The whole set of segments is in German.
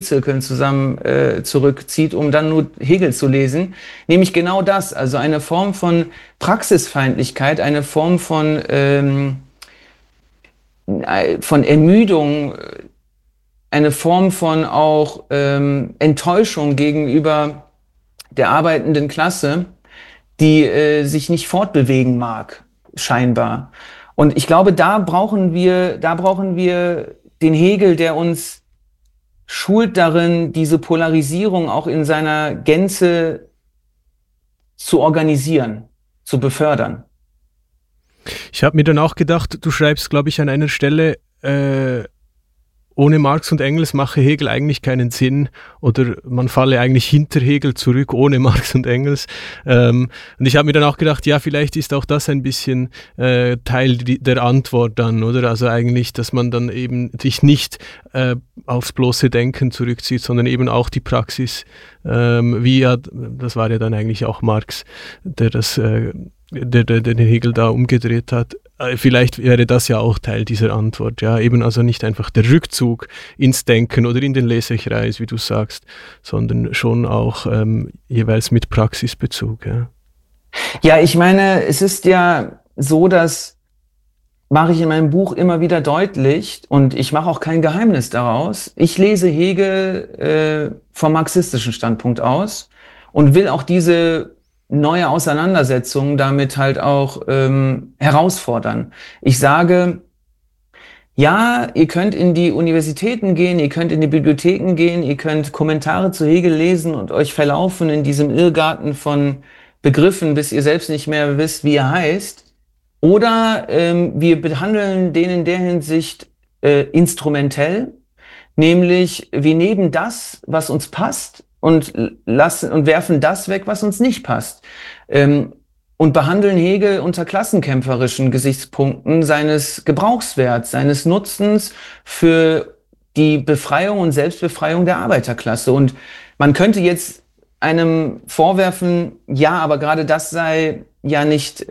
Schulzirkeln zurückzieht, um dann nur Hegel zu lesen. Nämlich genau das, also eine Form von Praxisfeindlichkeit, eine Form von Ermüdung, eine Form von auch Enttäuschung gegenüber der arbeitenden Klasse, die sich nicht fortbewegen mag, scheinbar. Und ich glaube, da brauchen wir den Hegel, der uns schult darin, diese Polarisierung auch in seiner Gänze zu organisieren, zu befördern. Ich habe mir dann auch gedacht, du schreibst, glaube ich, an einer Stelle, ohne Marx und Engels mache Hegel eigentlich keinen Sinn oder man falle eigentlich hinter Hegel zurück ohne Marx und Engels. Und ich habe mir dann auch gedacht, ja, vielleicht ist auch das ein bisschen Teil der Antwort dann, oder? Also eigentlich, dass man dann eben sich nicht aufs bloße Denken zurückzieht, sondern eben auch die Praxis, das war ja dann eigentlich auch Marx, der den Hegel da umgedreht hat. Vielleicht wäre das ja auch Teil dieser Antwort, ja, eben also nicht einfach der Rückzug ins Denken oder in den Lesekreis, wie du sagst, sondern schon auch jeweils mit Praxisbezug, ja. Ja, ich meine, es ist ja so, das mache ich in meinem Buch immer wieder deutlich und ich mache auch kein Geheimnis daraus. Ich lese Hegel vom marxistischen Standpunkt aus und will auch diese neue Auseinandersetzungen damit halt auch herausfordern. Ich sage, ja, ihr könnt in die Universitäten gehen, ihr könnt in die Bibliotheken gehen, ihr könnt Kommentare zu Hegel lesen und euch verlaufen in diesem Irrgarten von Begriffen, bis ihr selbst nicht mehr wisst, wie er heißt. Oder wir behandeln den in der Hinsicht instrumentell, nämlich wir nehmen das, was uns passt, und werfen das weg, was uns nicht passt. Und behandeln Hegel unter klassenkämpferischen Gesichtspunkten seines Gebrauchswerts, seines Nutzens für die Befreiung und Selbstbefreiung der Arbeiterklasse. Und man könnte jetzt einem vorwerfen, ja, aber gerade das sei ja nicht,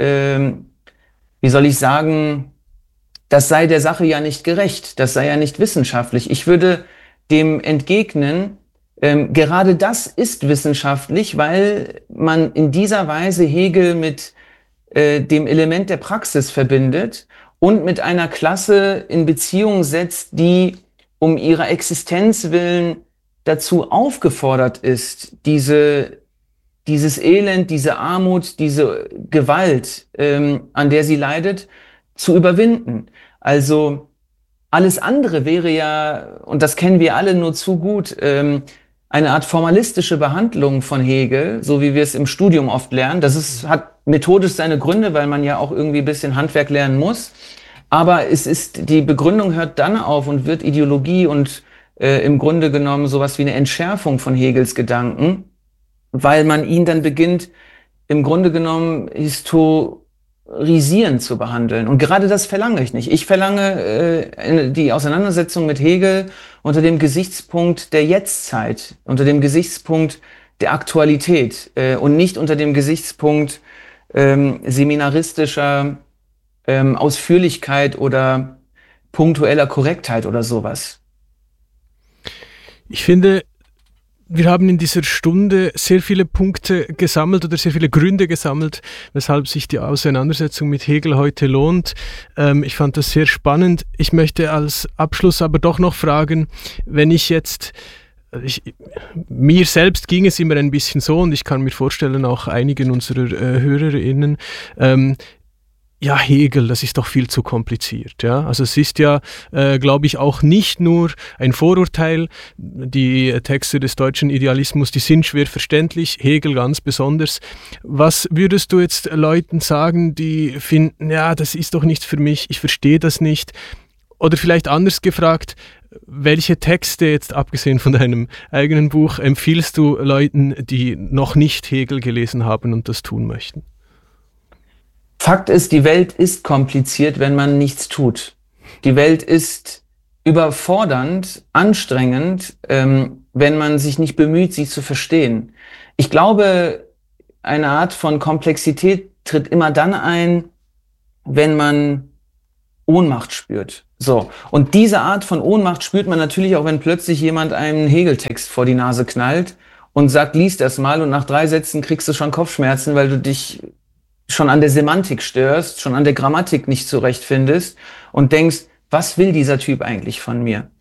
wie soll ich sagen, das sei der Sache ja nicht gerecht, das sei ja nicht wissenschaftlich. Ich würde dem entgegnen, gerade das ist wissenschaftlich, weil man in dieser Weise Hegel mit dem Element der Praxis verbindet und mit einer Klasse in Beziehung setzt, die um ihrer Existenz willen dazu aufgefordert ist, dieses Elend, diese Armut, diese Gewalt, an der sie leidet, zu überwinden. Also alles andere wäre ja, und das kennen wir alle nur zu gut, eine Art formalistische Behandlung von Hegel, so wie wir es im Studium oft lernen. Hat methodisch seine Gründe, weil man ja auch irgendwie ein bisschen Handwerk lernen muss. Aber die Begründung hört dann auf und wird Ideologie und im Grunde genommen sowas wie eine Entschärfung von Hegels Gedanken, weil man ihn dann beginnt, im Grunde genommen historisierend zu behandeln. Und gerade das verlange ich nicht. Ich verlange die Auseinandersetzung mit Hegel unter dem Gesichtspunkt der Jetztzeit, unter dem Gesichtspunkt der Aktualität und nicht unter dem Gesichtspunkt seminaristischer Ausführlichkeit oder punktueller Korrektheit oder sowas. Ich finde, wir haben in dieser Stunde sehr viele Punkte gesammelt oder sehr viele Gründe gesammelt, weshalb sich die Auseinandersetzung mit Hegel heute lohnt. Ich fand das sehr spannend. Ich möchte als Abschluss aber doch noch fragen, wenn ich jetzt, mir selbst ging es immer ein bisschen so und ich kann mir vorstellen, auch einigen unserer HörerInnen, ja, Hegel, das ist doch viel zu kompliziert. Ja? Also es ist ja, glaube ich, auch nicht nur ein Vorurteil. Die Texte des deutschen Idealismus, die sind schwer verständlich, Hegel ganz besonders. Was würdest du jetzt Leuten sagen, die finden, ja, das ist doch nichts für mich, ich verstehe das nicht? Oder vielleicht anders gefragt, welche Texte, jetzt abgesehen von deinem eigenen Buch, empfiehlst du Leuten, die noch nicht Hegel gelesen haben und das tun möchten? Fakt ist, die Welt ist kompliziert, wenn man nichts tut. Die Welt ist überfordernd, anstrengend, wenn man sich nicht bemüht, sie zu verstehen. Ich glaube, eine Art von Komplexität tritt immer dann ein, wenn man Ohnmacht spürt. So. Und diese Art von Ohnmacht spürt man natürlich auch, wenn plötzlich jemand einen Hegel-Text vor die Nase knallt und sagt, lies das mal, und nach 3 Sätzen kriegst du schon Kopfschmerzen, weil du dich schon an der Semantik störst, schon an der Grammatik nicht zurechtfindest und denkst, was will dieser Typ eigentlich von mir?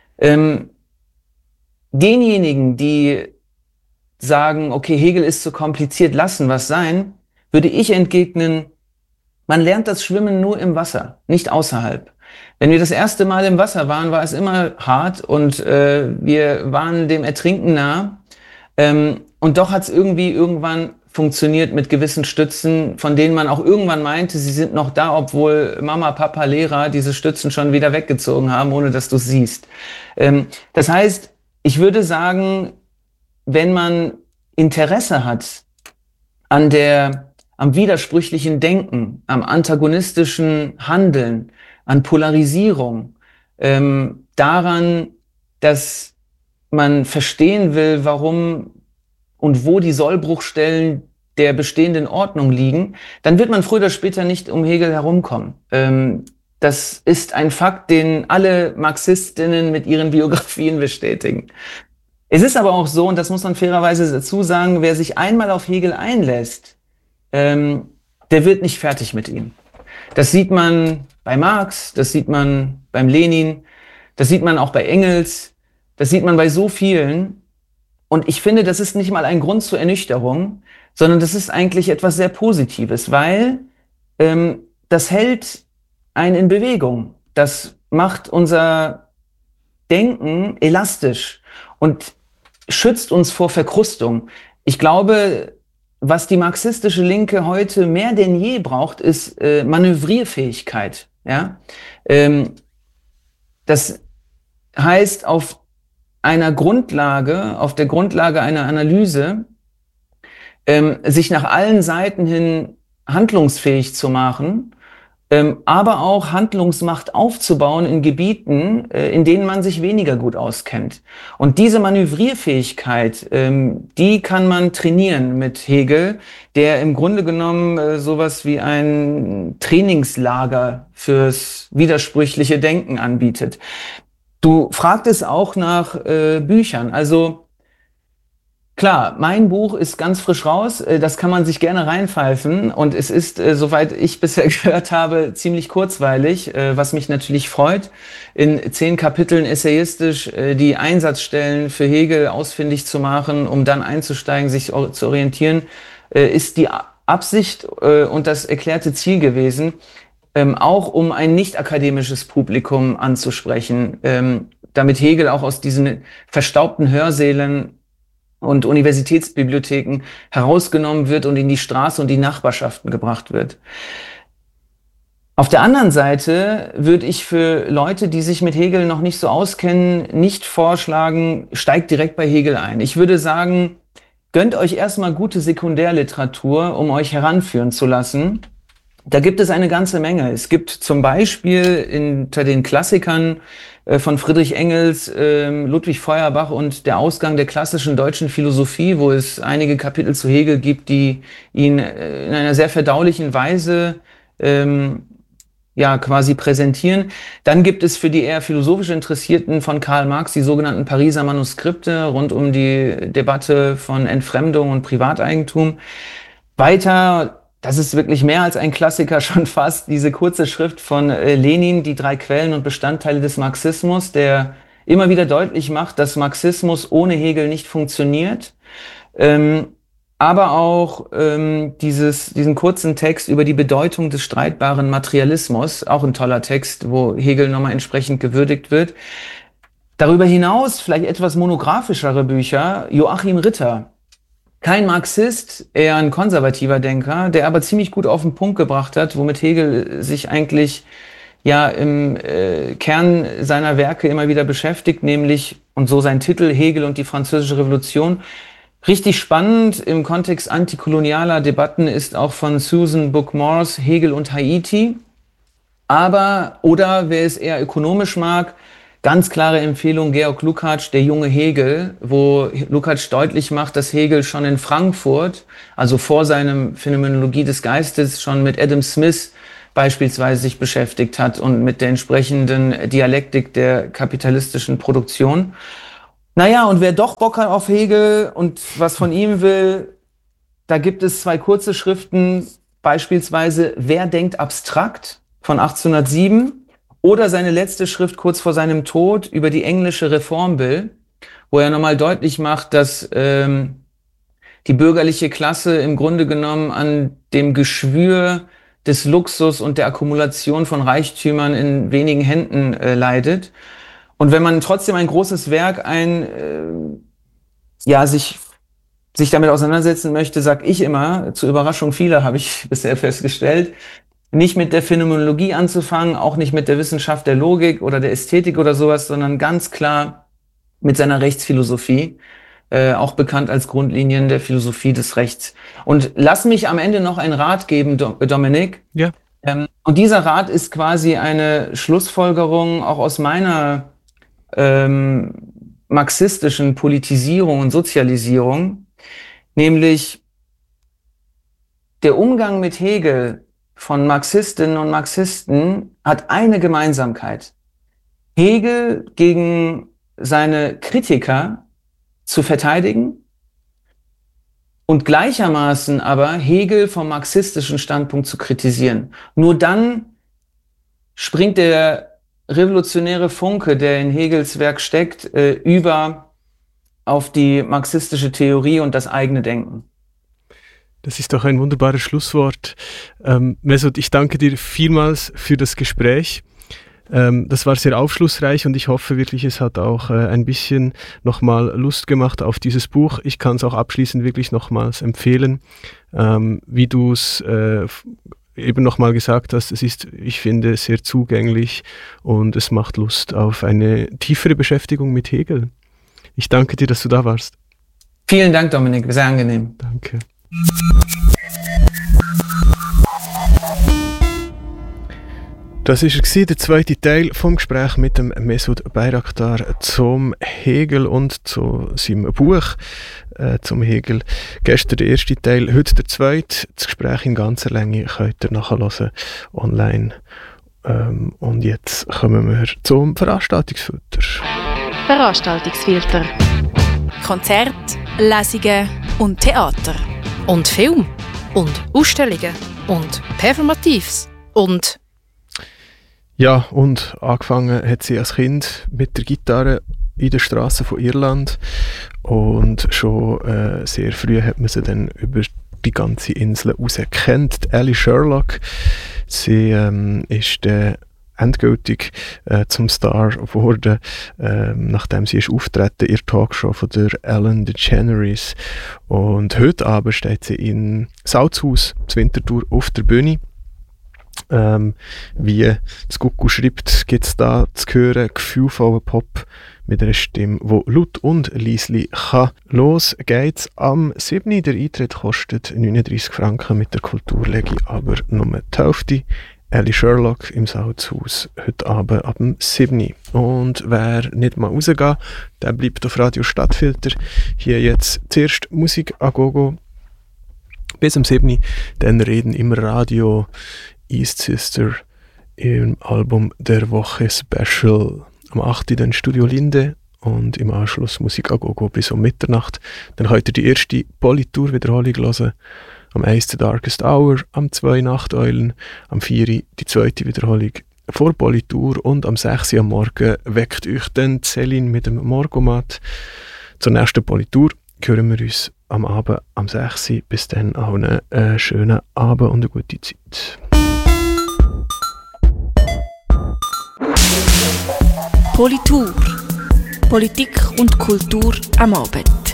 Denjenigen, die sagen, okay, Hegel ist zu kompliziert, lassen was sein, würde ich entgegnen, man lernt das Schwimmen nur im Wasser, nicht außerhalb. Wenn wir das erste Mal im Wasser waren, war es immer hart und wir waren dem Ertrinken nah. Und doch hat es irgendwie irgendwann funktioniert mit gewissen Stützen, von denen man auch irgendwann meinte, sie sind noch da, obwohl Mama, Papa, Lehrer diese Stützen schon wieder weggezogen haben, ohne dass du es siehst. Das heißt, ich würde sagen, wenn man Interesse hat am widersprüchlichen Denken, am antagonistischen Handeln, an Polarisierung, daran, dass man verstehen will, warum und wo die Sollbruchstellen der bestehenden Ordnung liegen, dann wird man früher oder später nicht um Hegel herumkommen. Das ist ein Fakt, den alle Marxistinnen mit ihren Biografien bestätigen. Es ist aber auch so, und das muss man fairerweise dazu sagen, wer sich einmal auf Hegel einlässt, der wird nicht fertig mit ihm. Das sieht man bei Marx, das sieht man beim Lenin, das sieht man auch bei Engels, das sieht man bei so vielen. Und ich finde, das ist nicht mal ein Grund zur Ernüchterung, sondern das ist eigentlich etwas sehr Positives, weil das hält einen in Bewegung. Das macht unser Denken elastisch und schützt uns vor Verkrustung. Ich glaube, was die marxistische Linke heute mehr denn je braucht, ist Manövrierfähigkeit. Ja? Das heißt, auf der Grundlage einer Analyse, sich nach allen Seiten hin handlungsfähig zu machen, aber auch Handlungsmacht aufzubauen in Gebieten, in denen man sich weniger gut auskennt. Und diese Manövrierfähigkeit, die kann man trainieren mit Hegel, der im Grunde genommen sowas wie ein Trainingslager fürs widersprüchliche Denken anbietet. Du fragtest auch nach Büchern. Also klar, mein Buch ist ganz frisch raus, das kann man sich gerne reinpfeifen und es ist, soweit ich bisher gehört habe, ziemlich kurzweilig, was mich natürlich freut. In 10 Kapiteln essayistisch die Einsatzstellen für Hegel ausfindig zu machen, um dann einzusteigen, sich zu orientieren, ist die Absicht und das erklärte Ziel gewesen, auch um ein nicht akademisches Publikum anzusprechen, damit Hegel auch aus diesen verstaubten Hörsälen und Universitätsbibliotheken herausgenommen wird und in die Straße und die Nachbarschaften gebracht wird. Auf der anderen Seite würde ich für Leute, die sich mit Hegel noch nicht so auskennen, nicht vorschlagen, steigt direkt bei Hegel ein. Ich würde sagen, gönnt euch erstmal gute Sekundärliteratur, um euch heranführen zu lassen. Da gibt es eine ganze Menge. Es gibt zum Beispiel unter den Klassikern von Friedrich Engels, Ludwig Feuerbach und der Ausgang der klassischen deutschen Philosophie, wo es einige Kapitel zu Hegel gibt, die ihn in einer sehr verdaulichen Weise quasi präsentieren. Dann gibt es für die eher philosophisch Interessierten von Karl Marx die sogenannten Pariser Manuskripte rund um die Debatte von Entfremdung und Privateigentum. Weiter, das ist wirklich mehr als ein Klassiker schon fast, diese kurze Schrift von Lenin, die 3 Quellen und Bestandteile des Marxismus, der immer wieder deutlich macht, dass Marxismus ohne Hegel nicht funktioniert. Aber auch diesen kurzen Text über die Bedeutung des streitbaren Materialismus, auch ein toller Text, wo Hegel nochmal entsprechend gewürdigt wird. Darüber hinaus vielleicht etwas monografischere Bücher, Joachim Ritter. Kein Marxist, eher ein konservativer Denker, der aber ziemlich gut auf den Punkt gebracht hat, womit Hegel sich eigentlich im Kern seiner Werke immer wieder beschäftigt, nämlich, und so sein Titel, Hegel und die Französische Revolution. Richtig spannend im Kontext antikolonialer Debatten ist auch von Susan Book-Morse Hegel und Haiti. Oder wer es eher ökonomisch mag, ganz klare Empfehlung Georg Lukács, der junge Hegel, wo Lukács deutlich macht, dass Hegel schon in Frankfurt, also vor seinem Phänomenologie des Geistes, schon mit Adam Smith beispielsweise sich beschäftigt hat und mit der entsprechenden Dialektik der kapitalistischen Produktion. Naja, und wer doch Bock hat auf Hegel und was von ihm will, da gibt es 2 kurze Schriften, beispielsweise Wer denkt abstrakt von 1807 oder seine letzte Schrift kurz vor seinem Tod über die englische Reformbill, wo er nochmal deutlich macht, dass die bürgerliche Klasse im Grunde genommen an dem Geschwür des Luxus und der Akkumulation von Reichtümern in wenigen Händen leidet. Und wenn man trotzdem ein großes Werk sich damit auseinandersetzen möchte, sag ich immer, zur Überraschung vieler habe ich bisher festgestellt, nicht mit der Phänomenologie anzufangen, auch nicht mit der Wissenschaft der Logik oder der Ästhetik oder sowas, sondern ganz klar mit seiner Rechtsphilosophie, auch bekannt als Grundlinien der Philosophie des Rechts. Und lass mich am Ende noch einen Rat geben, Dominik. Ja. Und dieser Rat ist quasi eine Schlussfolgerung auch aus meiner marxistischen Politisierung und Sozialisierung, nämlich der Umgang mit Hegel von Marxistinnen und Marxisten hat eine Gemeinsamkeit. Hegel gegen seine Kritiker zu verteidigen und gleichermaßen aber Hegel vom marxistischen Standpunkt zu kritisieren. Nur dann springt der revolutionäre Funke, der in Hegels Werk steckt, über auf die marxistische Theorie und das eigene Denken. Das ist doch ein wunderbares Schlusswort. Mesut, ich danke dir vielmals für das Gespräch. Das war sehr aufschlussreich und ich hoffe wirklich, es hat auch ein bisschen nochmal Lust gemacht auf dieses Buch. Ich kann es auch abschließend wirklich nochmals empfehlen. Wie du es eben nochmal gesagt hast, es ist, ich finde, sehr zugänglich und es macht Lust auf eine tiefere Beschäftigung mit Hegel. Ich danke dir, dass du da warst. Vielen Dank, Dominik, sehr angenehm. Danke. Das war der zweite Teil vom Gespräch mit dem Mesut Bayraktar zum Hegel und zu seinem Buch zum Hegel. Gestern der erste Teil, heute der zweite. Das Gespräch in ganzer Länge könnt ihr nachhören online. Und jetzt kommen wir zum Veranstaltungsfilter. Veranstaltungsfilter. Konzert, Lesungen und Theater. Und Film. Und Ausstellungen. Und Performatives. Und ja, und angefangen hat sie als Kind mit der Gitarre in den Straßen von Irland und schon sehr früh hat man sie dann über die ganze Insel raus kennt. Ellie Sherlock, sie ist endgültig zum Star geworden, nachdem sie ist auftreten in der Talkshow von der Ellen DeGeneres. Und heute Abend steht sie in Salzhaus, zur Winterthur, auf der Bühne. Wie das Gucku schreibt, gibt es da zu hören gefühlvollen Pop mit einer Stimme, die laut und leislich kann. Los geht's am 7. Der Eintritt kostet 39 Franken, mit der Kulturlegi aber nur die Hälfte. Ellie Sherlock im Salzhaus heute Abend ab dem 7. Und wer nicht mal rausgeht, der bleibt auf Radio Stadtfilter. Hier jetzt zuerst Musik a Gogo bis am 7. Dann reden im Radio East Sister im Album der Woche Special. Am 8. dann Studio Linde und im Anschluss Musik a Gogo bis um Mitternacht. Dann könnt ihr die erste Politur-Wiederholung hören. Am 1. The Darkest Hour, am 2 Nachteulen, am 4 die zweite Wiederholung vor Politur und am 6 am Morgen weckt euch dann Céline mit dem Morgomat. Zur nächsten Politur hören wir uns am Abend am 6. Bis dann auch einen schönen Abend und eine gute Zeit. Politur. Politik und Kultur am Abend.